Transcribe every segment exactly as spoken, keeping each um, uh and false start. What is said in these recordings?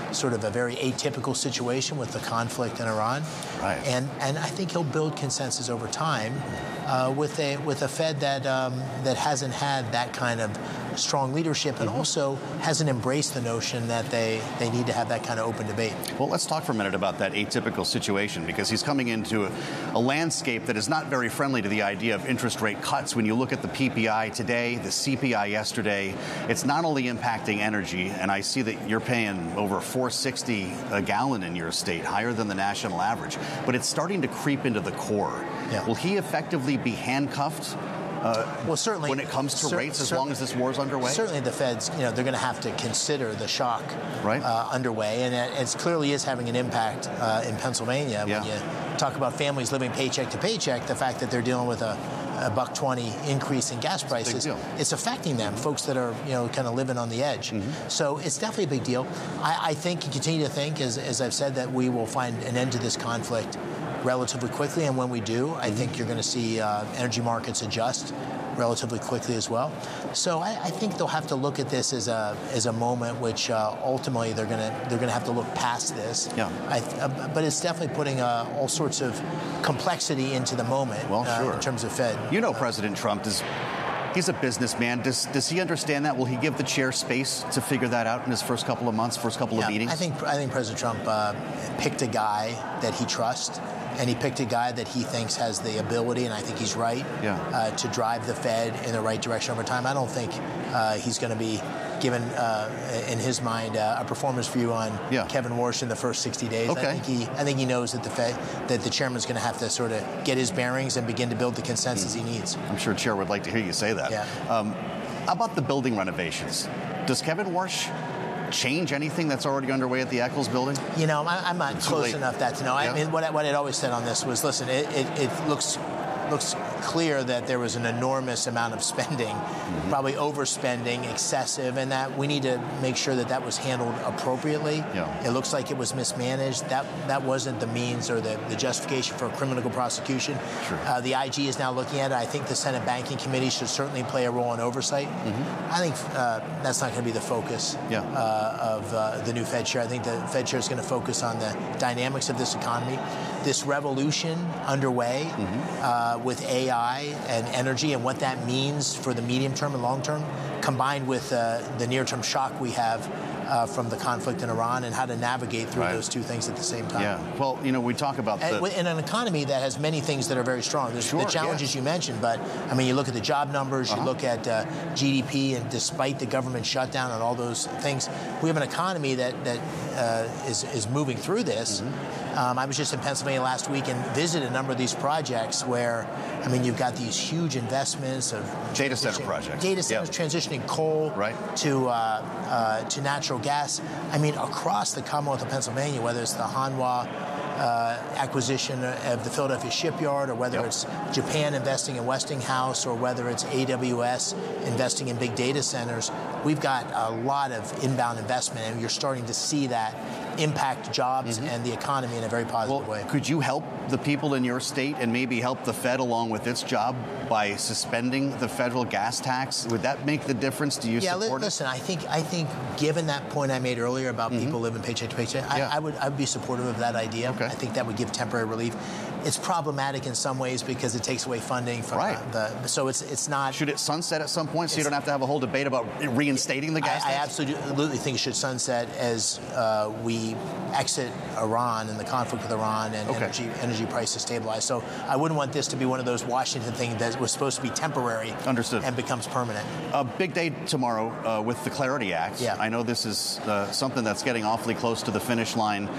sort of a very atypical situation with the conflict in Iran. Right. And and I think he'll build consensus over time uh, with a with a Fed that um, that hasn't had that kind of strong leadership, and also hasn't embraced the notion that they, they need to have that kind of open debate. Well, let's talk for a minute about that atypical situation, because he's coming into a, a landscape that is not very friendly to the idea of interest rate cuts. When you look at the P P I today, the C P I yesterday, it's not only impacting energy, and I see that you're paying over four sixty a gallon in your state, higher than the national average, but it's starting to creep into the core. Yeah. Will he effectively be handcuffed? Uh, well, certainly, when it comes to cer- rates, as long as this war's underway? Certainly the Feds, you know, they're going to have to consider the shock right. uh, underway, and it, it clearly is having an impact uh, in Pennsylvania. Yeah. When you talk about families living paycheck to paycheck, the fact that they're dealing with a, a buck twenty increase in gas prices, it's affecting them, folks that are, you know, kind of living on the edge. Mm-hmm. So it's definitely a big deal. I, I think, and continue to think, as, as I've said, that we will find an end to this conflict relatively quickly, and when we do, I think you're going to see uh, energy markets adjust relatively quickly as well. So I, I think they'll have to look at this as a as a moment which uh, ultimately they're going to they're going to have to look past this. Yeah. I, uh, but it's definitely putting uh, all sorts of complexity into the moment. Well, uh, sure. In terms of Fed. You know, President Trump is. He's a businessman. Does does he understand that? Will he give the chair space to figure that out in his first couple of months, first couple yeah, of meetings? I think I think President Trump uh, picked a guy that he trusts, and he picked a guy that he thinks has the ability, and I think he's right, yeah. uh, to drive the Fed in the right direction over time. I don't think uh, he's going to be given, uh, in his mind, uh, a performance review on yeah. Kevin Warsh in the first sixty days. Okay. I think he, I think he knows that the Fed, that the chairman's going to have to sort of get his bearings and begin to build the consensus mm. he needs. I'm sure Chair would like to hear you say that. Yeah. Um, how about the building renovations? Does Kevin Warsh change anything that's already underway at the Eccles building? You know, I, I'm not Too close late. enough that to know. Yeah. I mean, what I, what I'd always said on this was, listen, it, it, it looks looks clear that there was an enormous amount of spending, mm-hmm. probably overspending, excessive, and that we need to make sure that that was handled appropriately. Yeah. It looks like it was mismanaged. That that wasn't the means or the, the justification for a criminal prosecution. Sure. Uh, the I G is now looking at it. I think the Senate Banking Committee should certainly play a role in oversight. Mm-hmm. I think uh, that's not going to be the focus yeah. uh, of uh, the new Fed chair. I think the Fed chair is going to focus on the dynamics of this economy, this revolution underway mm-hmm. uh, with A I and energy and what that means for the medium term and long term, combined with uh, the near term shock we have uh, from the conflict in Iran, and how to navigate through right. those two things at the same time. Yeah. Well, you know, we talk about the... in an economy that has many things that are very strong. There's sure, the challenges yeah. you mentioned, but I mean, you look at the job numbers, uh-huh. you look at uh, G D P, and despite the government shutdown and all those things, we have an economy that that uh, is is moving through this. Mm-hmm. Um, I was just in Pennsylvania last week and visited a number of these projects where, I mean, you've got these huge investments of data center projects, data centers yep. transitioning coal right. to uh, uh, to natural gas. I mean, across the Commonwealth of Pennsylvania, whether it's the Hanwha uh, acquisition of the Philadelphia shipyard, or whether yep. it's Japan investing in Westinghouse, or whether it's A W S investing in big data centers, we've got a lot of inbound investment, and you're starting to see that impact jobs mm-hmm. and the economy in a very positive well, way. Could you help the people in your state and maybe help the Fed along with its job by suspending the federal gas tax? Would that make the difference? Do you yeah, support li- listen, it? I think I think given that point I made earlier about mm-hmm. people living paycheck to paycheck, yeah. I, I would I would be supportive of that idea. Okay. I think that would give temporary relief. It's problematic in some ways because it takes away funding from right. the, the so it's it's not. Should it sunset at some point so you don't have to have a whole debate about reinstating the gas I, tax? I absolutely think it should sunset as uh, we exit Iran and the conflict with Iran and okay. energy energy prices stabilize. So I wouldn't want this to be one of those Washington things that was supposed to be temporary Understood. and becomes permanent. A big day tomorrow uh, with the Clarity Act. Yeah. I know this is uh, something that's getting awfully close to the finish line.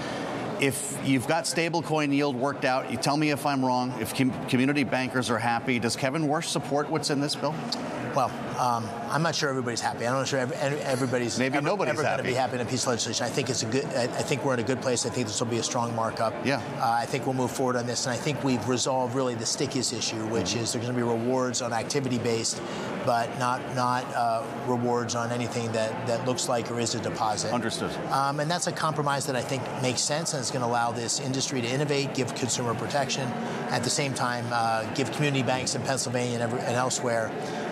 If you've got stablecoin yield worked out, you tell me if I'm wrong. If com- community bankers are happy, does Kevin Warsh support what's in this bill? Well, um, I'm not sure everybody's happy. I'm not sure every, everybody's Maybe ever, nobody's ever going happy. to be happy in a piece of legislation. I think it's a good. I, I think we're in a good place. I think this will be a strong markup. Yeah. Uh, I think we'll move forward on this, and I think we've resolved really the stickiest issue, which mm-hmm. is there's going to be rewards on activity-based, but not not uh, rewards on anything that, that looks like or is a deposit. Understood. Um, and that's a compromise that I think makes sense, and it's going to allow this industry to innovate, give consumer protection, at the same time uh, give community banks in Pennsylvania and, every, and elsewhere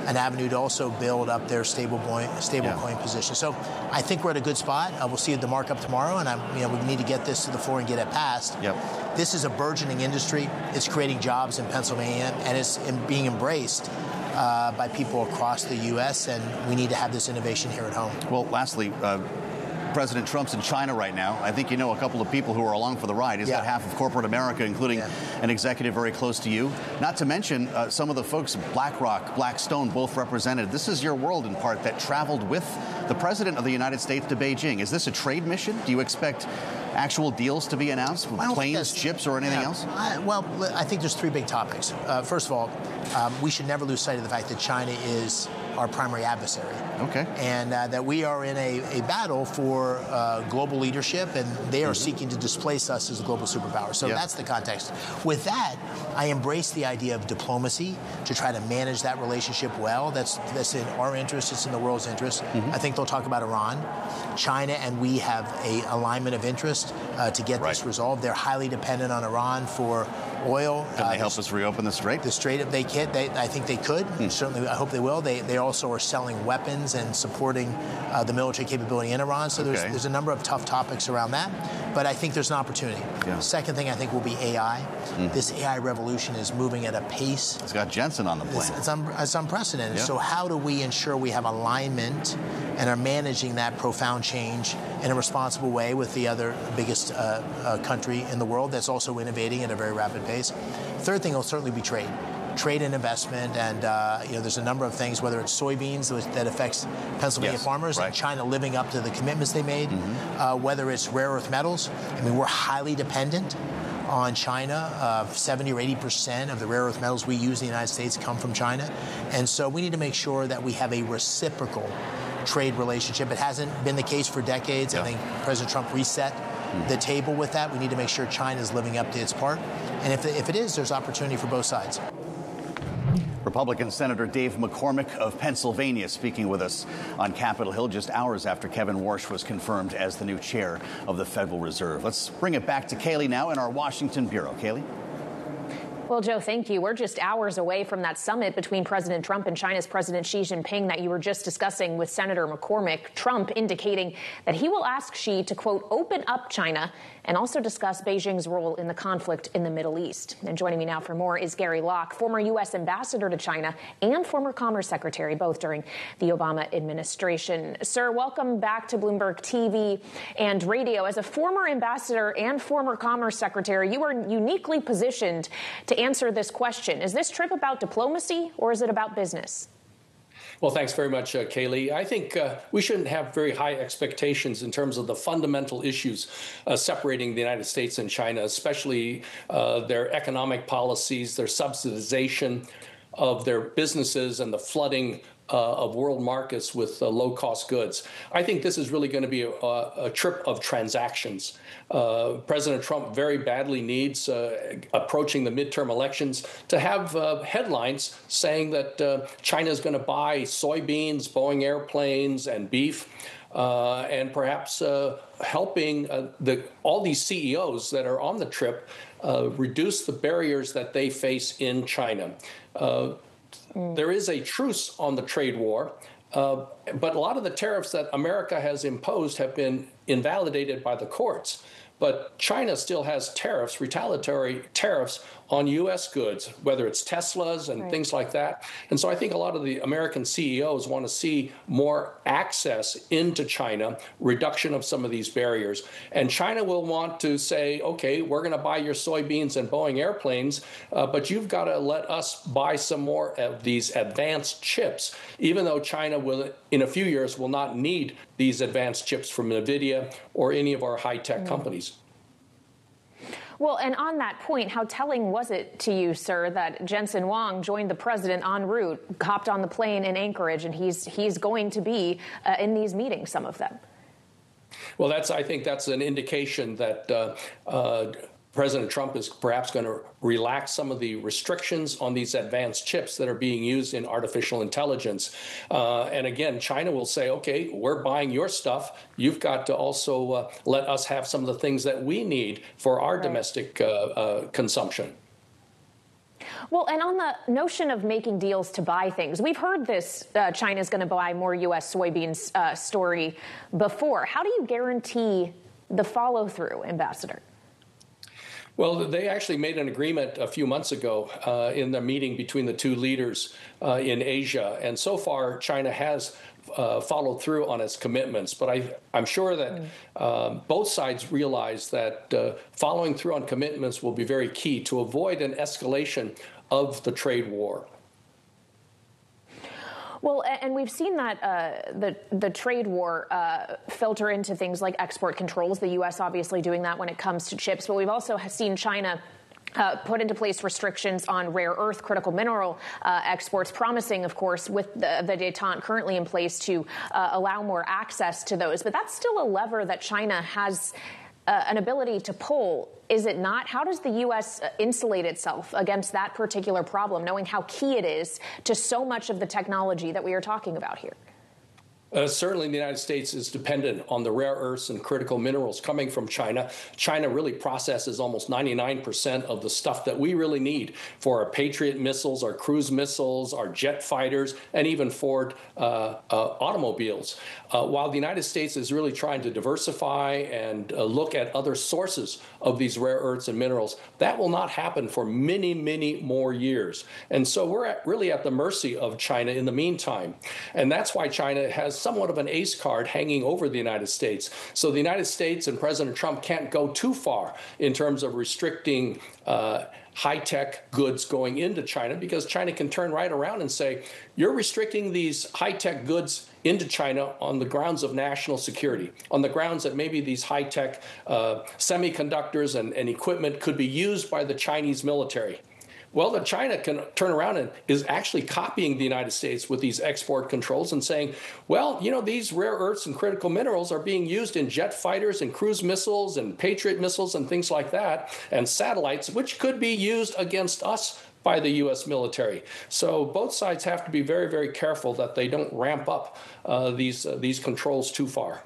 an avenue to also build up their stable coin, stable Yeah. coin position. So I think we're at a good spot. Uh, we'll see the markup tomorrow, and I'm, you know, we need to get this to the floor and get it passed. Yep. This is a burgeoning industry. It's creating jobs in Pennsylvania, and it's in being embraced uh, by people across the U S, and we need to have this innovation here at home. Well, lastly, uh, President Trump's in China right now. I think you know a couple of people who are along for the ride. He's Yeah. got half of corporate America, including Yeah. an executive very close to you. Not to mention uh, some of the folks, BlackRock, Blackstone, both represented. This is your world, in part, that traveled with the President of the United States to Beijing. Is this a trade mission? Do you expect actual deals to be announced? I don't think Planes, that's- ships, or anything yeah. else? I, well, I think there's three big topics. Uh, first of all, um, we should never lose sight of the fact that China is our primary adversary. Okay. And uh, that we are in a, a battle for uh, global leadership, and they are mm-hmm. seeking to displace us as a global superpower. So yeah. that's the context. With that, I embrace the idea of diplomacy to try to manage that relationship well. That's that's in our interest. It's in the world's interest. Mm-hmm. I think they'll talk about Iran. China and we have a alignment of interest uh, to get right. this resolved. They're highly dependent on Iran for oil. Can uh, they help us reopen the strait? The strait, if they can, they, I think they could. Hmm. Certainly, I hope they will. They they also are selling weapons and supporting uh, the military capability in Iran. So there's okay. there's a number of tough topics around that. But I think there's an opportunity. Yeah. Second thing I think will be A I. Mm. This A I revolution is moving at a pace. It's got Jensen on the plane. It's, it's, un, it's unprecedented. Yeah. So how do we ensure we have alignment and are managing that profound change in a responsible way with the other biggest uh, uh, country in the world that's also innovating at a very rapid pace? Third thing will certainly be trade. Trade and investment, and uh, you know, there's a number of things, whether it's soybeans that affects Pennsylvania yes, farmers, right. and China living up to the commitments they made, mm-hmm. uh, whether it's rare earth metals. I mean, we're highly dependent on China. Uh, seventy or eighty percent of the rare earth metals we use in the United States come from China, and so we need to make sure that we have a reciprocal trade relationship. It hasn't been the case for decades. Yeah. I think President Trump reset mm-hmm. the table with that. We need to make sure China is living up to its part, and if if it is, there's opportunity for both sides. Republican Senator Dave McCormick of Pennsylvania speaking with us on Capitol Hill just hours after Kevin Warsh was confirmed as the new chair of the Federal Reserve. Let's bring it back to Kayleigh now in our Washington bureau. Kayleigh? Well, Joe, thank you. We're just hours away from that summit between President Trump and China's President Xi Jinping that you were just discussing with Senator McCormick. Trump indicating that he will ask Xi to, quote, open up China and also discuss Beijing's role in the conflict in the Middle East. And joining me now for more is Gary Locke, former U S ambassador to China and former Commerce Secretary, both during the Obama administration. Sir, welcome back to Bloomberg T V and radio. As a former ambassador and former Commerce Secretary, you are uniquely positioned to answer this question. Is this trip about diplomacy or is it about business? Well, thanks very much, uh, Kayleigh. I think uh, we shouldn't have very high expectations in terms of the fundamental issues uh, separating the United States and China, especially uh, their economic policies, their subsidization of their businesses, and the flooding Uh, of world markets with uh, low-cost goods. I think this is really going to be a, a trip of transactions. Uh, President Trump very badly needs, uh, approaching the midterm elections, to have uh, headlines saying that uh, China is going to buy soybeans, Boeing airplanes, and beef, uh, and perhaps uh, helping uh, the, all these C E Os that are on the trip uh, reduce the barriers that they face in China. Uh, There is a truce on the trade war, uh, but a lot of the tariffs that America has imposed have been invalidated by the courts. But China still has tariffs, retaliatory tariffs on U S goods, whether it's Teslas and right. things like that. And so I think a lot of the American C E Os want to see more access into China, reduction of some of these barriers. And China will want to say, okay, we're going to buy your soybeans and Boeing airplanes, uh, but you've got to let us buy some more of these advanced chips, even though China will, in a few years, will not need these advanced chips from NVIDIA or any of our high-tech mm. companies. Well, and on that point, how telling was it to you, sir, that Jensen Huang joined the president en route, hopped on the plane in Anchorage, and he's he's going to be uh, in these meetings, some of them? Well, that's I think that's an indication that uh, uh, President Trump is perhaps going to relax some of the restrictions on these advanced chips that are being used in artificial intelligence. Uh, and again, China will say, okay, we're buying your stuff. You've got to also uh, let us have some of the things that we need for our right. domestic uh, uh, consumption. Well, and on the notion of making deals to buy things, we've heard this uh, China's going to buy more U S soybeans uh, story before. How do you guarantee the follow-through, Ambassador? Well, they actually made an agreement a few months ago uh, in the meeting between the two leaders uh, in Asia. And so far, China has uh, followed through on its commitments. But I, I'm sure that uh, both sides realize that uh, following through on commitments will be very key to avoid an escalation of the trade war. Well, and we've seen that uh, the the trade war uh, filter into things like export controls. The U S obviously doing that when it comes to chips, but we've also seen China Uh, put into place restrictions on rare earth critical mineral uh, exports, promising, of course, with the, the détente currently in place to uh, allow more access to those. But that's still a lever that China has uh, an ability to pull, is it not? How does the U S insulate itself against that particular problem, knowing how key it is to so much of the technology that we are talking about here? Uh, certainly, the United States is dependent on the rare earths and critical minerals coming from China. China really processes almost ninety-nine percent of the stuff that we really need for our Patriot missiles, our cruise missiles, our jet fighters, and even Ford uh, uh, automobiles. Uh, while the United States is really trying to diversify and uh, look at other sources of these rare earths and minerals, that will not happen for many, many more years. And so we're at, really at the mercy of China in the meantime. And that's why China has somewhat of an ace card hanging over the United States. So the United States and President Trump can't go too far in terms of restricting uh, high-tech goods going into China, because China can turn right around and say, you're restricting these high-tech goods into China on the grounds of national security, on the grounds that maybe these high-tech uh, semiconductors and, and equipment could be used by the Chinese military. Well, that China can turn around and is actually copying the United States with these export controls and saying, well, you know, these rare earths and critical minerals are being used in jet fighters and cruise missiles and Patriot missiles and things like that, and satellites, which could be used against us by the U S military. So both sides have to be very, very careful that they don't ramp up uh, these, uh, these controls too far.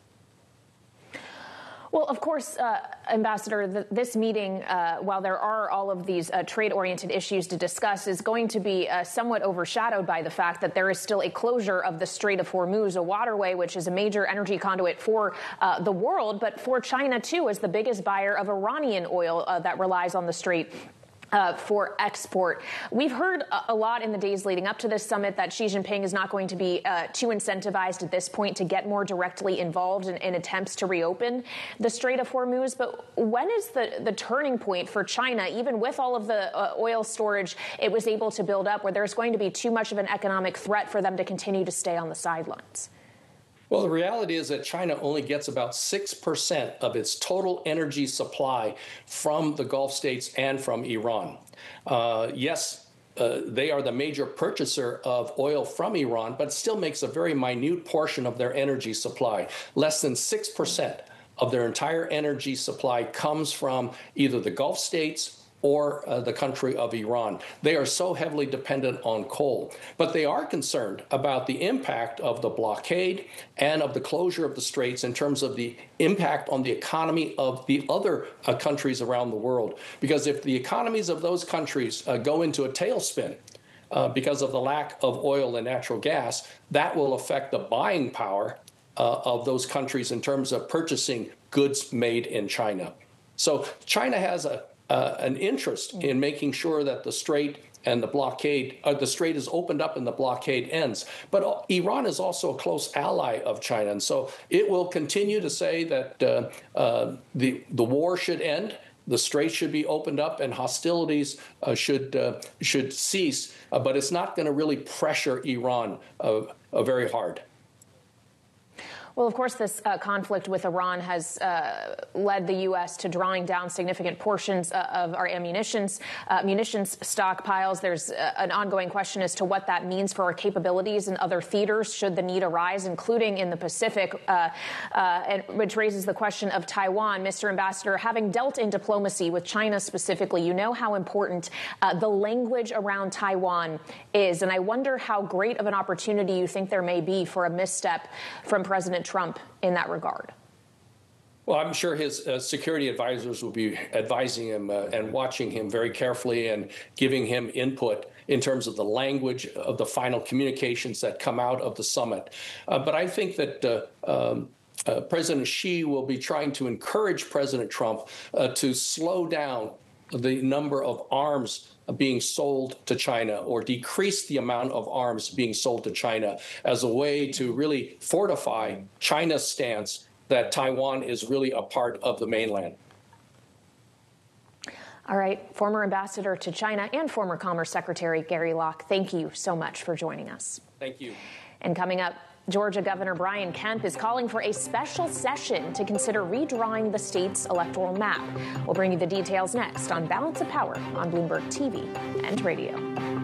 Well, of course, uh, Ambassador, the, this meeting, uh, while there are all of these uh, trade-oriented issues to discuss, is going to be uh, somewhat overshadowed by the fact that there is still a closure of the Strait of Hormuz, a waterway which is a major energy conduit for uh, the world, but for China, too, as the biggest buyer of Iranian oil uh, that relies on the strait Uh, for export. We've heard a, a lot in the days leading up to this summit that Xi Jinping is not going to be uh, too incentivized at this point to get more directly involved in, in attempts to reopen the Strait of Hormuz. But when is the, the turning point for China, even with all of the uh, oil storage it was able to build up, where there's going to be too much of an economic threat for them to continue to stay on the sidelines? Well, the reality is that China only gets about six percent of its total energy supply from the Gulf states and from Iran. Uh, yes, uh, they are the major purchaser of oil from Iran, but still makes a very minute portion of their energy supply. Less than six percent of their entire energy supply comes from either the Gulf states or uh, the country of Iran. They are so heavily dependent on coal. But they are concerned about the impact of the blockade and of the closure of the straits in terms of the impact on the economy of the other uh, countries around the world. Because if the economies of those countries uh, go into a tailspin uh, because of the lack of oil and natural gas, that will affect the buying power uh, of those countries in terms of purchasing goods made in China. So China has a Uh, an interest in making sure that the strait and the blockade, uh, the strait is opened up and the blockade ends. But uh, Iran is also a close ally of China, and so it will continue to say that uh, uh, the the war should end, the strait should be opened up, and hostilities uh, should uh, should cease. Uh, but it's not going to really pressure Iran uh, uh, very hard. Well, of course, this uh, conflict with Iran has uh, led the U S to drawing down significant portions uh, of our ammunitions, uh, munitions stockpiles. There's uh, an ongoing question as to what that means for our capabilities in other theaters should the need arise, including in the Pacific, uh, uh, and, which raises the question of Taiwan. Mister Ambassador, having dealt in diplomacy with China specifically, you know how important uh, the language around Taiwan is. And I wonder how great of an opportunity you think there may be for a misstep from President Trump in that regard. Well, I'm sure his uh, security advisors will be advising him uh, and watching him very carefully and giving him input in terms of the language of the final communications that come out of the summit. Uh, but I think that uh, um, uh, President Xi will be trying to encourage President Trump uh, to slow down the number of arms being sold to China, or decrease the amount of arms being sold to China, as a way to really fortify China's stance that Taiwan is really a part of the mainland. All right, former ambassador to China and former Commerce Secretary Gary Locke, thank you so much for joining us. Thank you. And coming up, Georgia Governor Brian Kemp is calling for a special session to consider redrawing the state's electoral map. We'll bring you the details next on Balance of Power on Bloomberg T V and radio.